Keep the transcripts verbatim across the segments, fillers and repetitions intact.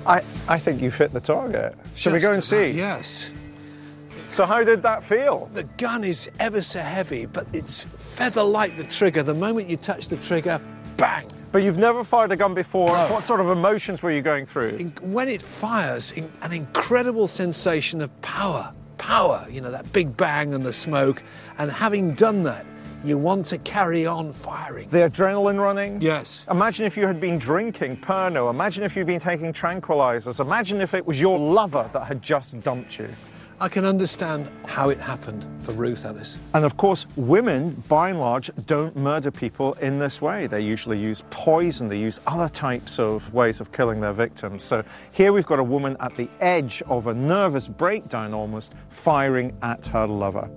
I, I think you've hit the target. Shall we go and see? Yes. So how did that feel? The gun is ever so heavy, but it's feather-light, the trigger. The moment you touch the trigger, bang! But you've never fired a gun before. No. What sort of emotions were you going through? In, when it fires, in, an incredible sensation of power. Power, you know, that big bang and the smoke. And having done that, you want to carry on firing. The adrenaline running? Yes. Imagine if you had been drinking Pernod. Imagine if you'd been taking tranquilizers. Imagine if it was your lover that had just dumped you. I can understand how it happened for Ruth Ellis. And of course, women, by and large, don't murder people in this way. They usually use poison, they use other types of ways of killing their victims. So here we've got a woman at the edge of a nervous breakdown almost, firing at her lover.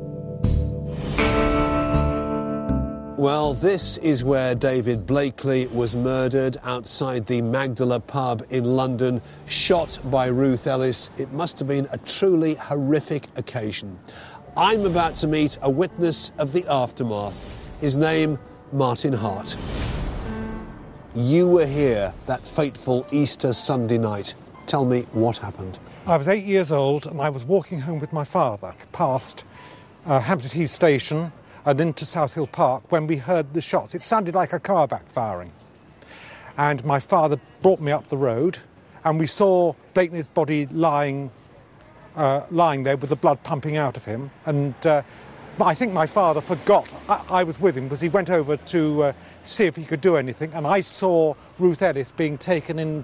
Well, this is where David Blakely was murdered, outside the Magdala pub in London, shot by Ruth Ellis. It must have been a truly horrific occasion. I'm about to meet a witness of the aftermath. His name, Martin Hart. You were here that fateful Easter Sunday night. Tell me what happened. I was eight years old and I was walking home with my father past uh, Hampstead Heath Station and into South Hill Park when we heard the shots. It sounded like a car backfiring. And my father brought me up the road and we saw Blakely's body lying uh, lying there with the blood pumping out of him. And uh, I think my father forgot I, I was with him because he went over to uh, see if he could do anything. And I saw Ruth Ellis being taken in